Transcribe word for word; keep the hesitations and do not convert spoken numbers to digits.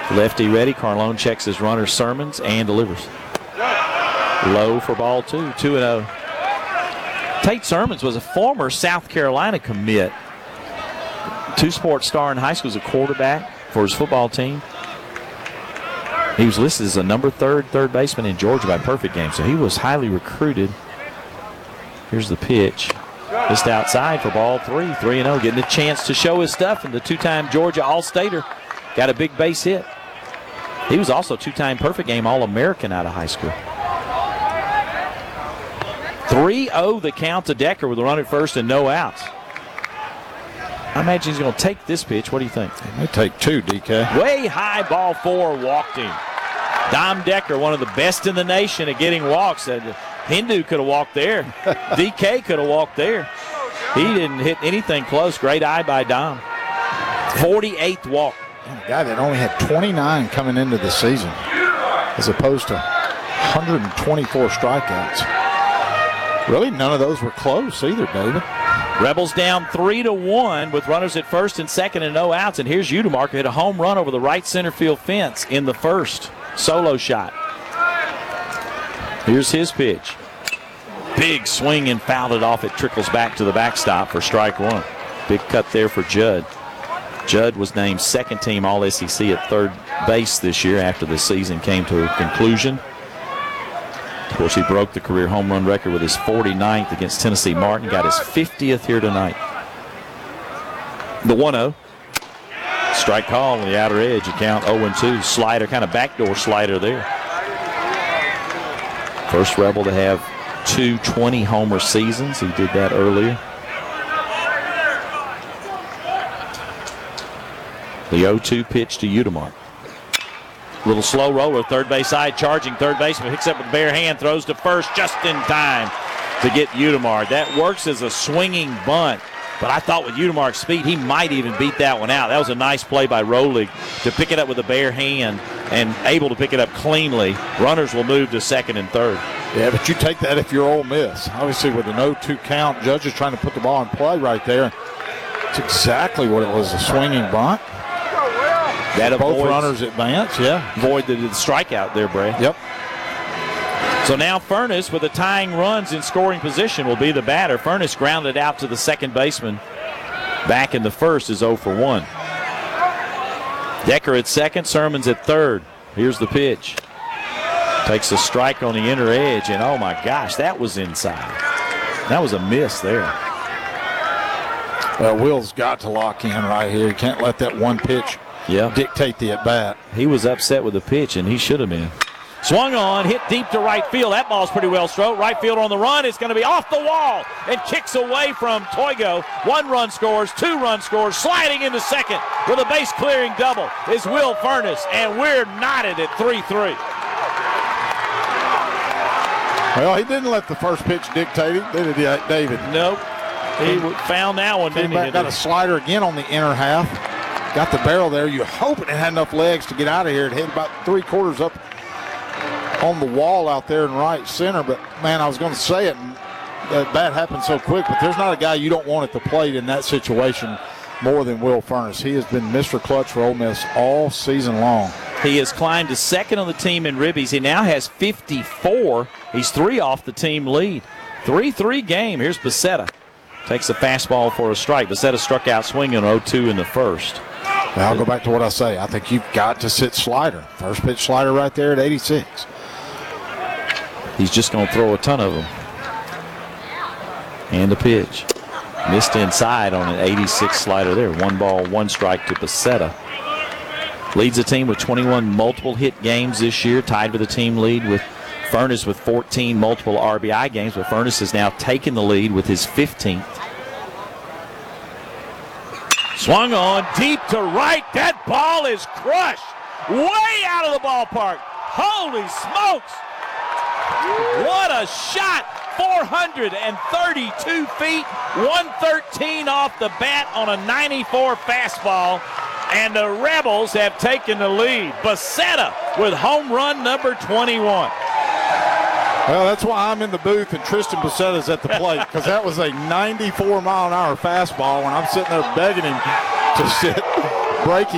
Lefty ready. Carlone checks his runner, Sermons, and delivers. Low for ball two, two and oh. Tate Sermons was a former South Carolina commit. Two-sport star in high school as a quarterback for his football team. He was listed as a number third third baseman in Georgia by Perfect Game, so he was highly recruited. Here's the pitch. Just outside for ball three, three and oh, getting a chance to show his stuff, and the two-time Georgia All-Stater got a big base hit. He was also two-time Perfect Game All-American out of high school. three oh the count to Decker with a run at first and no outs. I imagine he's going to take this pitch. What do you think? He may take two, D K. Way high, ball four, walked him. Dom Decker, one of the best in the nation at getting walks. Hindu could have walked there. D K could have walked there. He didn't hit anything close. Great eye by Dom. forty-eighth walk. And a guy that only had twenty-nine coming into the season as opposed to one hundred twenty-four strikeouts. Really, none of those were close either, David. Rebels down three to one with runners at first and second and no outs. And here's Udemark, who hit a home run over the right center field fence in the first. Solo shot. Here's his pitch. Big swing and fouled it off. It trickles back to the backstop for strike one. Big cut there for Judd. Judd was named second team All S E C at third base this year after the season came to a conclusion. Of course, he broke the career home run record with his forty-ninth against Tennessee Martin. Got his fiftieth here tonight. The one oh. Strike call on the outer edge. You count oh and two. Slider, kind of backdoor slider there. First Rebel to have two twenty-homer seasons. He did that earlier. The oh two pitch to Udemark. Little slow roller, third base side, charging third baseman, picks up with bare hand, throws to first just in time to get Udemark. That works as a swinging bunt, but I thought with Udemark's speed, he might even beat that one out. That was a nice play by Rolig to pick it up with a bare hand and able to pick it up cleanly. Runners will move to second and third. Yeah, but you take that if you're Ole Miss. Obviously, with an oh two count, Judge is trying to put the ball in play right there. It's exactly what it was, a swinging bunt. That Both avoids, runners advance, yeah. Avoid the, the strikeout there, Bray. Yep. So now Furness with the tying runs in scoring position will be the batter. Furness grounded out to the second baseman. Back in the first is oh for one. Decker at second, Sermons at third. Here's the pitch. Takes a strike on the inner edge, and oh my gosh, that was inside. That was a miss there. Well, Will's got to lock in right here. He can't let that one pitch yeah. dictate the at-bat. He was upset with the pitch, and he should have been. Swung on, hit deep to right field. That ball's pretty well stroked. Right fielder on the run. It's going to be off the wall and kicks away from Toigo. One run scores, two run scores. Sliding into second with a base-clearing double is Will Furness, and we're knotted at three three. Well, he didn't let the first pitch dictate it, did he, David? Nope. He found that one, didn't back, he? Got a slider again on the inner half. Got the barrel there. You're hoping it had enough legs to get out of here. It hit about three quarters up on the wall out there in right center. But, man, I was going to say it, and that bat happened so quick. But there's not a guy you don't want at the plate in that situation more than Will Furness. He has been Mister Clutch for Ole Miss all season long. He has climbed to second on the team in ribbies. He now has fifty-four. He's three off the team lead. three three game. Here's Becerra. Takes a fastball for a strike. Becerra struck out swinging oh two in the first. Well, I'll go back to what I say. I think you've got to sit slider. First pitch slider right there at eighty-six. He's just going to throw a ton of them. And the pitch. Missed inside on an eighty-six slider there. One ball, one strike to Becerra. Leads the team with twenty-one multiple hit games this year, tied with the team lead with Furness with fourteen multiple R B I games, but Furness has now taken the lead with his fifteenth. Swung on deep to right. That ball is crushed way out of the ballpark. Holy smokes. What a shot. four hundred thirty-two feet, one thirteen off the bat on a ninety-four fastball. And the Rebels have taken the lead. Becerra with home run number twenty-one. Well, that's why I'm in the booth and Tristan Becerra's at the plate, because that was a ninety-four mile an hour fastball, and I'm sitting there begging him to sit, breaking